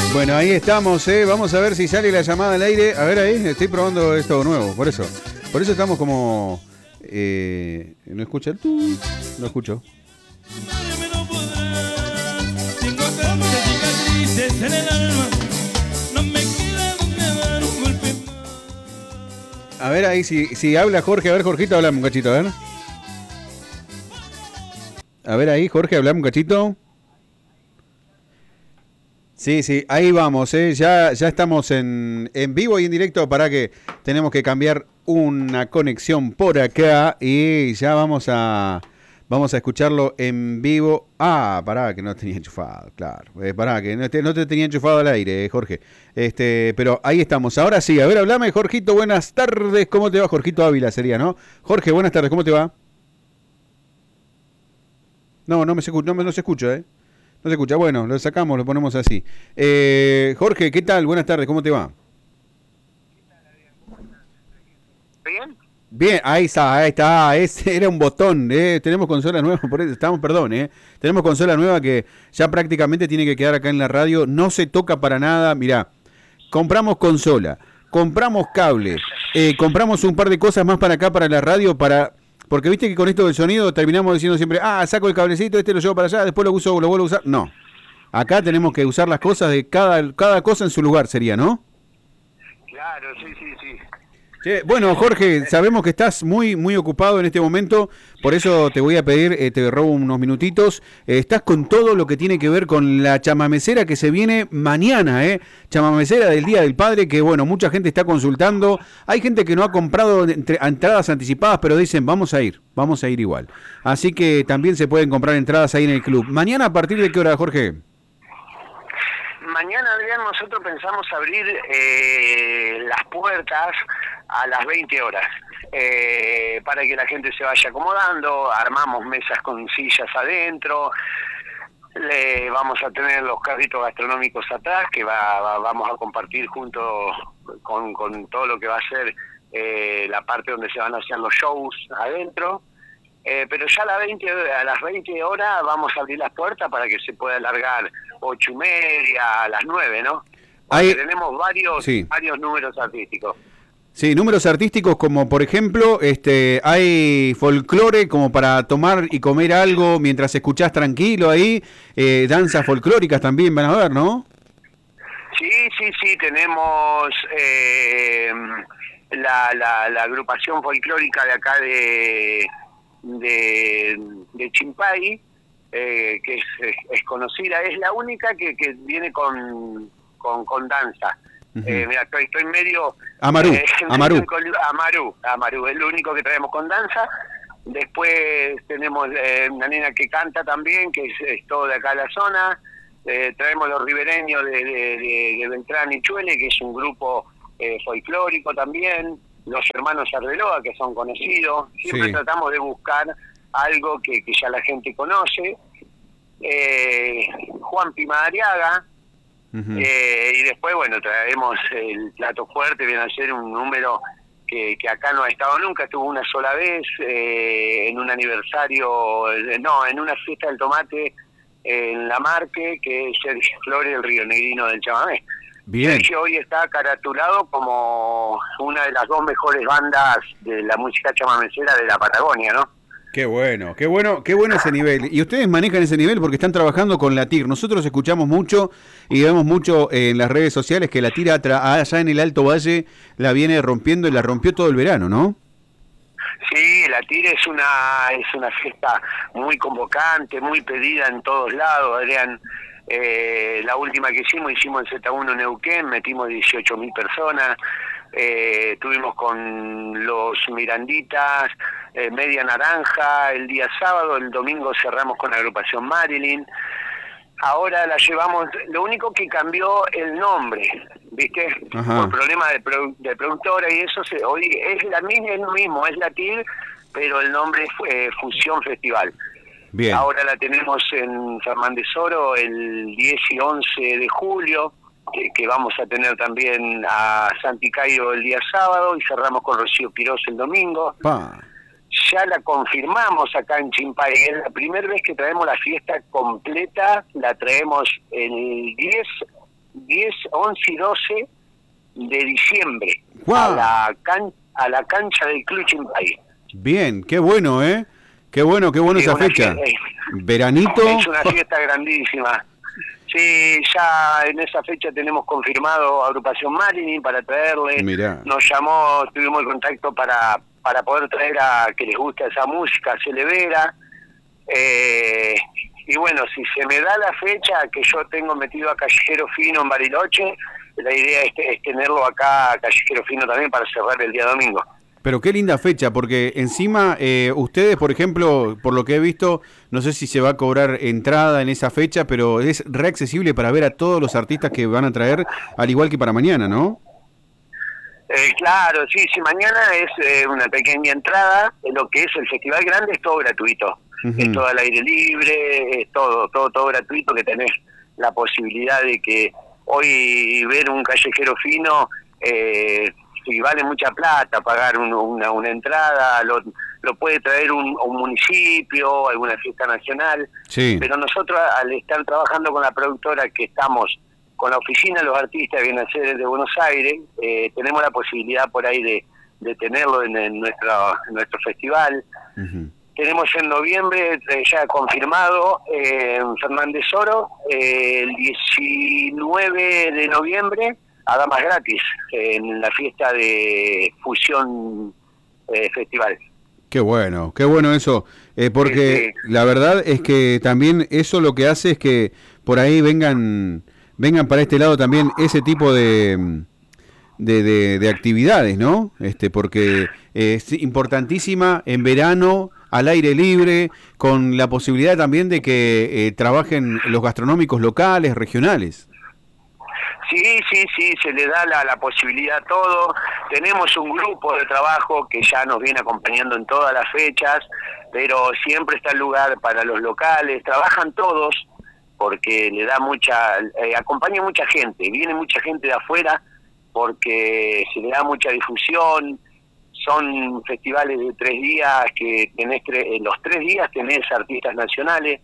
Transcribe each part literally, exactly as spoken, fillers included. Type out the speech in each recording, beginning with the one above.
Bueno, ahí estamos, ¿eh? Vamos a ver si sale la llamada al aire. A ver ahí, estoy probando esto nuevo, por eso. Por eso estamos como... Eh, ¿No escucha el tú? No escucho. A ver ahí, si, si habla Jorge, a ver Jorgito, hablame un cachito, a ver. A ver ahí, Jorge, hablame un cachito. Sí, sí, ahí vamos, ¿eh? ya, ya estamos en, en vivo y en directo. Para que tenemos que cambiar una conexión por acá y ya vamos a vamos a escucharlo en vivo. Ah, pará, que no tenía enchufado, claro. Eh, pará, que no te, no te tenía enchufado al aire, eh, Jorge. Este, pero ahí estamos. Ahora sí, a ver, hablame, Jorgito, buenas tardes. ¿Cómo te va? Jorgito Ávila sería, ¿no? Jorge, buenas tardes, ¿cómo te va? No, no me se, no, me, no se escucha, ¿eh? No se escucha. Bueno, lo sacamos, lo ponemos así. Eh, Jorge, ¿qué tal? Buenas tardes, ¿cómo te va? ¿Bien? Bien, ahí está, ahí está. Ese era un botón, ¿eh? Tenemos consola nueva, por eso estamos, perdón, ¿eh? Tenemos consola nueva que ya prácticamente tiene que quedar acá en la radio. No se toca para nada. Mirá, compramos consola, compramos cable, eh, compramos un par de cosas más para acá, para la radio, para... Porque viste que con esto del sonido terminamos diciendo siempre, ah, saco el cablecito, este lo llevo para allá, después lo uso, lo vuelvo a usar. No. Acá tenemos que usar las cosas de cada, cada cosa en su lugar, sería, ¿no? Claro, sí, sí, sí. Che, bueno, Jorge, sabemos que estás muy muy ocupado en este momento, por eso te voy a pedir, eh, te robo unos minutitos. Eh, estás con todo lo que tiene que ver con la chamamecera que se viene mañana, ¿eh? Chamamecera del Día del Padre, que bueno, mucha gente está consultando. Hay gente que no ha comprado entre, entradas anticipadas, pero dicen, vamos a ir, vamos a ir igual. Así que también se pueden comprar entradas ahí en el club. ¿Mañana a partir de qué hora, Jorge? Mañana, Adrián, nosotros pensamos abrir eh, las puertas a las veinte horas, eh, para que la gente se vaya acomodando. Armamos mesas con sillas adentro, le vamos a tener los carritos gastronómicos atrás, que va, va, vamos a compartir junto con, con todo lo que va a ser eh, la parte donde se van a hacer los shows adentro. Eh, pero ya a las veinte, a las veinte horas vamos a abrir las puertas para que se pueda alargar ocho y media, a las nueve, ¿no? Porque Hay... tenemos varios, sí. varios números artísticos. Sí, números artísticos como, por ejemplo, este, hay folclore como para tomar y comer algo mientras escuchás tranquilo ahí, eh, danzas folclóricas también van a haber, ¿no? Sí, sí, sí, tenemos eh, la, la, la agrupación folclórica de acá de... de, de Chimpay, eh, que es, es, es conocida, es la única que, que viene con, con, con danza. Uh-huh. eh, mira, estoy, estoy medio... Amaru, eh, Amaru. Con, Amaru, Amaru, es lo único que traemos con danza. Después tenemos eh, una nena que canta también, que es, es todo de acá de la zona. Eh, traemos los ribereños de, de, de, de Beltrán y Chuele, que es un grupo eh, folclórico también. Los hermanos Arbeloa, que son conocidos. Siempre sí. Tratamos de buscar algo que, que ya la gente conoce. Eh, Juan Pimadariaga. Uh-huh. eh, y después, bueno, traemos el plato fuerte, viene a ser un número que, que acá no ha estado nunca, estuvo una sola vez, eh, en un aniversario, eh, no, en una fiesta del tomate eh, en La Marque, que es Sergio Flores, el Río Negrino del chamamé. Bien. Sergio hoy está caratulado como una de las dos mejores bandas de la música chamamecera de la Patagonia, ¿no? Qué bueno, qué bueno, qué bueno ese nivel. Y ustedes manejan ese nivel porque están trabajando con la T I R. Nosotros escuchamos mucho y vemos mucho en las redes sociales que la T I R allá en el Alto Valle la viene rompiendo y la rompió todo el verano, ¿no? Sí, la T I R es una es una fiesta muy convocante, muy pedida en todos lados, Adrián. Eh, la última que hicimos, hicimos el Z uno Neuquén, metimos dieciocho mil personas. Eh, estuvimos con los Miranditas, eh, Media Naranja el día sábado, el domingo cerramos con la agrupación Marilyn. Ahora la llevamos, lo único que cambió el nombre, ¿viste? Ajá. Por problemas de, produ de productora y eso, se, hoy es la misma, es lo mismo, es la T I R, pero el nombre es eh, Fusión Festival. Bien. Ahora la tenemos en Fernández Oro el diez y once de julio, que, que vamos a tener también a Santi Cairo el día sábado y cerramos con Rocío Quirós el domingo. Pa. Ya la confirmamos acá en Chimpay, es la primera vez que traemos la fiesta completa, la traemos el diez diez, once y doce de diciembre, ¡Wow! a la can, a la cancha del Club Chimpay. Bien, qué bueno, ¿eh? Qué bueno, qué bueno Sí, esa fecha. Fiesta, eh, Veranito. es una fiesta grandísima. Sí, ya en esa fecha tenemos confirmado a Agrupación Marilyn para traerle. Mirá. Nos llamó, tuvimos el contacto para para poder traer a que les gusta esa música, a Celevera. Eh, y bueno, si se me da la fecha que yo tengo metido a Callejero Fino en Bariloche, la idea es, es tenerlo acá a Callejero Fino también para cerrar el día domingo. Pero qué linda fecha, porque encima eh, ustedes, por ejemplo, por lo que he visto, no sé si se va a cobrar entrada en esa fecha, pero es re accesible para ver a todos los artistas que van a traer, al igual que para mañana, ¿no? Eh, claro, sí, sí, mañana es eh, una pequeña entrada, lo que es el Festival Grande es todo gratuito, uh-huh. Es todo al aire libre, es todo, todo, todo gratuito, que tenés la posibilidad de que hoy ver un Callejero Fino, eh, si vale mucha plata pagar un, una, una entrada, lo, lo puede traer un, un municipio, alguna fiesta nacional, sí. Pero nosotros al estar trabajando con la productora que estamos con la oficina de los artistas, viene a ser desde Buenos Aires, eh, tenemos la posibilidad por ahí de, de tenerlo en, en, nuestro, en nuestro festival. Uh-huh. Tenemos en noviembre eh, ya confirmado eh, en Fernández Oro, eh, el diecinueve de noviembre, a Damas Gratis, eh, en la fiesta de Fusión eh, Festival. Qué bueno, qué bueno eso, eh, porque sí, sí. La verdad es que también eso lo que hace es que por ahí vengan... vengan para este lado también ese tipo de, de, de, de actividades, ¿no? Este, porque es importantísima en verano, al aire libre, con la posibilidad también de que eh, trabajen los gastronómicos locales, regionales. Sí, sí, sí, se le da la, la posibilidad a todo. Tenemos un grupo de trabajo que ya nos viene acompañando en todas las fechas, pero siempre está el lugar para los locales, trabajan todos, porque le da mucha, eh, acompaña mucha gente, viene mucha gente de afuera, porque se le da mucha difusión. Son festivales de tres días, que tenés tre- en los tres días tenés artistas nacionales,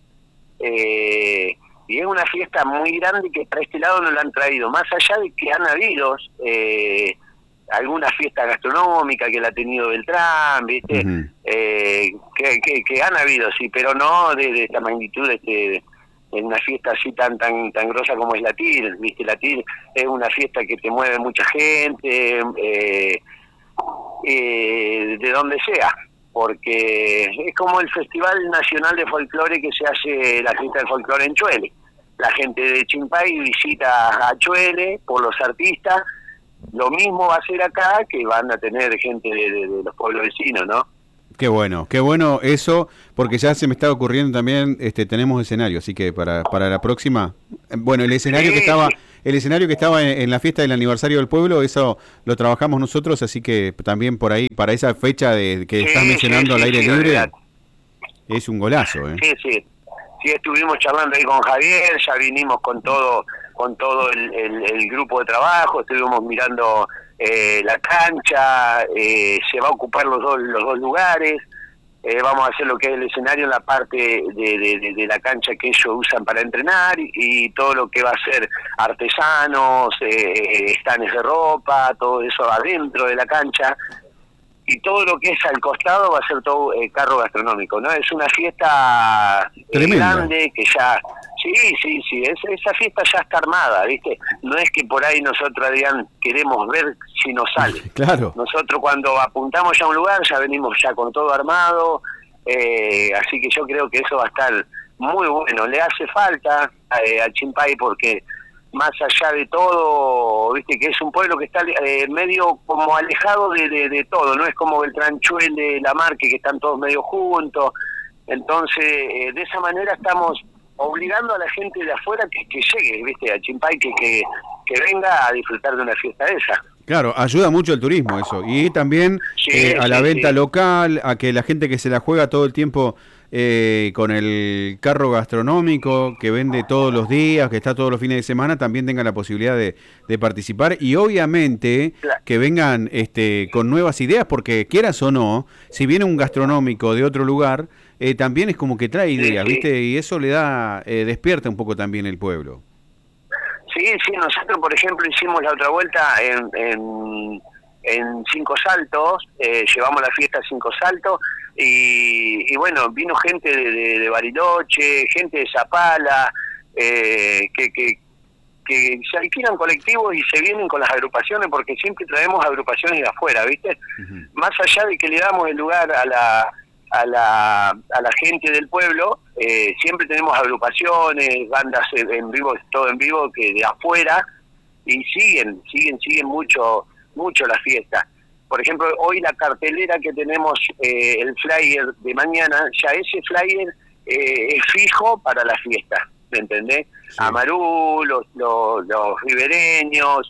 eh, y es una fiesta muy grande que para este lado no la han traído, más allá de que han habido eh, alguna fiesta gastronómica que la ha tenido Beltrán, ¿viste? Uh-huh. eh, que, que, que han habido, sí, pero no de, de esta magnitud, este, en una fiesta así tan tan tan grosa como es la T I R, ¿viste? La T I R es una fiesta que te mueve mucha gente, eh, eh, de donde sea, porque es como el Festival Nacional de Folclore que se hace, la fiesta del folclore en Chuele. La gente de Chimpay visita a Chuele por los artistas, lo mismo va a ser acá, que van a tener gente de, de, de los pueblos vecinos, ¿no? Qué bueno, qué bueno eso, porque ya se me está ocurriendo también, este, tenemos escenario, así que para para la próxima, bueno, el escenario sí, que estaba, sí. el escenario que estaba en, en la fiesta del aniversario del pueblo, eso lo trabajamos nosotros, así que también por ahí, para esa fecha de que sí, estás mencionando sí, al aire sí, libre, verdad. Es un golazo, ¿eh? Sí, sí, sí, estuvimos charlando ahí con Javier, ya vinimos con todo, con todo el, el, el grupo de trabajo, estuvimos mirando Eh, la cancha, eh, se va a ocupar los dos los dos lugares, eh, vamos a hacer lo que es el escenario en la parte de, de, de, de la cancha que ellos usan para entrenar, y, y todo lo que va a ser artesanos, eh, estanes de ropa, todo eso adentro de la cancha, y todo lo que es al costado va a ser todo eh, carro gastronómico, ¿no? Es una fiesta eh, grande que ya... Sí, sí, sí, es, esa fiesta ya está armada, ¿viste? No es que por ahí nosotros, Adrián, queremos ver si nos sale. Claro. Nosotros cuando apuntamos ya a un lugar, ya venimos ya con todo armado, eh, así que yo creo que eso va a estar muy bueno. Le hace falta eh, a Chimpay porque más allá de todo, ¿viste? Que es un pueblo que está eh, medio como alejado de, de, de todo, no es como Beltrán Chuele, La Marque, que están todos medio juntos. Entonces, eh, de esa manera estamos obligando a la gente de afuera que, que llegue, ¿viste? A Chimpay, que, que, que venga a disfrutar de una fiesta de esa. Claro, ayuda mucho el turismo eso, y también sí, eh, a sí, la venta sí. local, a que la gente que se la juega todo el tiempo eh, con el carro gastronómico, que vende todos los días, que está todos los fines de semana, también tenga la posibilidad de, de participar, y obviamente claro. que vengan este, con nuevas ideas, porque quieras o no, si viene un gastronómico de otro lugar, eh, también es como que trae ideas, sí, sí. ¿viste? Y eso le da, eh, despierta un poco también el pueblo. Sí, sí, nosotros por ejemplo hicimos la otra vuelta en, en, en Cinco Saltos, eh, llevamos la fiesta a Cinco Saltos y, y bueno, vino gente de, de, de Bariloche, gente de Zapala, eh, que, que, que se alquilan colectivos y se vienen con las agrupaciones porque siempre traemos agrupaciones de afuera, ¿viste? Uh-huh. Más allá de que le damos el lugar a la... a la a la gente del pueblo, eh, siempre tenemos agrupaciones, bandas en vivo, todo en vivo, que de afuera, y siguen, siguen, siguen mucho, mucho la fiesta. Por ejemplo, hoy la cartelera que tenemos, eh, el flyer de mañana, ya ese flyer eh, es fijo para la fiesta, ¿me entendés? Sí. Amarú, los, los, los ribereños,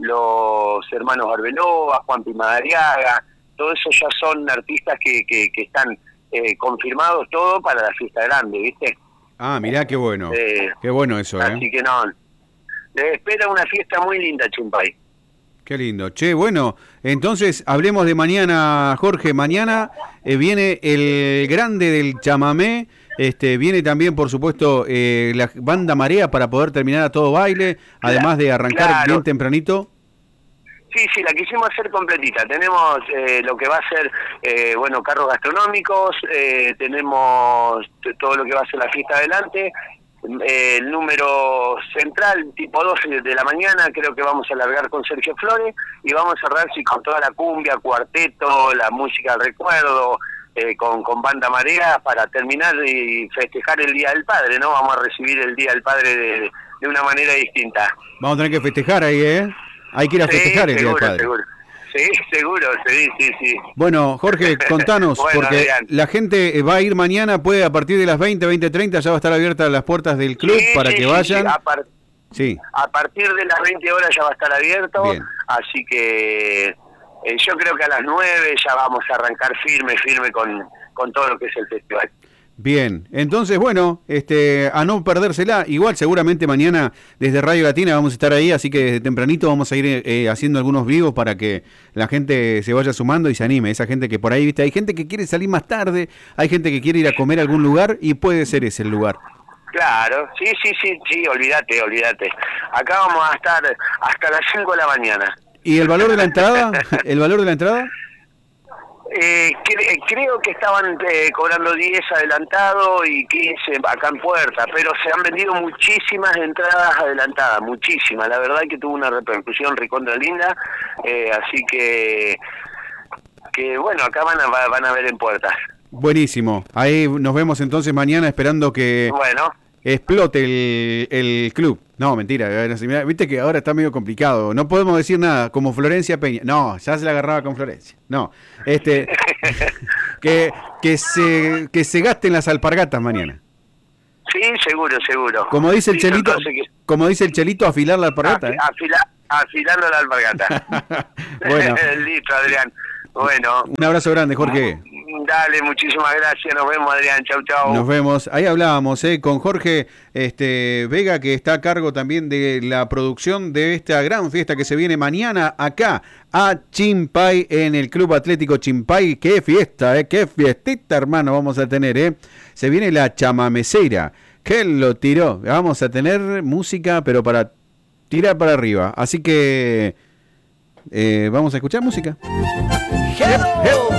los hermanos Arbeloa, Juan Pimadariaga, todo eso ya son artistas que, que, que están eh, confirmados todo para la fiesta grande, ¿viste? Ah, mirá qué bueno, eh, qué bueno eso, ¿eh? Así que no, les espera una fiesta muy linda, Chimpay. Qué lindo. Che, bueno, entonces hablemos de mañana, Jorge. Mañana eh, viene el grande del chamamé, este, viene también, por supuesto, eh, la banda Marea para poder terminar a todo baile, además de arrancar claro. bien tempranito. Sí, sí, la quisimos hacer completita. Tenemos eh, lo que va a ser, eh, bueno, carros gastronómicos, eh, tenemos t- todo lo que va a ser la fiesta adelante, eh, el número central, tipo doce de la mañana, creo que vamos a alargar con Sergio Flores, y vamos a cerrar sí, con toda la cumbia, cuarteto, la música del recuerdo, eh, con, con banda Marea, para terminar y festejar el Día del Padre, ¿no? Vamos a recibir el Día del Padre de, de una manera distinta. Vamos a tener que festejar ahí, ¿eh? Hay que ir a festejar sí, el seguro, Día del Padre. Seguro. Sí, seguro, sí, sí, sí. Bueno, Jorge, contanos, bueno, porque Adrián. La gente va a ir mañana, puede a partir de las veinte, veinte treinta, ya va a estar abiertas las puertas del club sí, para sí, que sí, vayan. Sí. A, par- sí. a partir de las veinte horas ya va a estar abierto, bien. Así que eh, yo creo que a las nueve ya vamos a arrancar firme, firme con, con todo lo que es el festival. Bien, entonces bueno, este, a no perdérsela, igual seguramente mañana desde Radio Latina vamos a estar ahí, así que desde tempranito vamos a ir eh, haciendo algunos vivos para que la gente se vaya sumando y se anime, esa gente que por ahí, viste, hay gente que quiere salir más tarde, hay gente que quiere ir a comer a algún lugar y puede ser ese el lugar. Claro, sí, sí, sí, sí, olvídate, olvídate, acá vamos a estar hasta las cinco de la mañana. ¿Y el valor de la entrada? ¿El valor de la entrada? Eh, cre- creo que estaban eh, cobrando diez adelantado y quince acá en puerta, pero se han vendido muchísimas entradas adelantadas, muchísimas, la verdad que tuvo una repercusión recontra linda, eh, así que que bueno, acá van a, van a ver en puertas. Buenísimo, ahí nos vemos entonces mañana esperando que bueno. explote el, el club. No, mentira, viste que ahora está medio complicado, no podemos decir nada, como Florencia Peña, no, ya se la agarraba con Florencia, no, este, que, que, se, que se gasten las alpargatas mañana. Sí, seguro, seguro. Como dice el sí, Chelito, que... como dice el Chelito, afilar la alpargata. Afila, ¿eh? afila, afilando la alpargata. Bueno. Listo, Adrián. Bueno. Un abrazo grande, Jorge. Dale, muchísimas gracias. Nos vemos, Adrián. Chau, chau. Nos vemos. Ahí hablábamos eh, con Jorge este, Vega, que está a cargo también de la producción de esta gran fiesta que se viene mañana acá a Chimpay, en el Club Atlético Chimpay. ¡Qué fiesta, eh! ¡Qué fiestita, hermano, vamos a tener, eh! Se viene la chamamecera. ¿Qué lo tiró? Vamos a tener música, pero para tirar para arriba. Así que eh, vamos a escuchar música. Hello. Hello.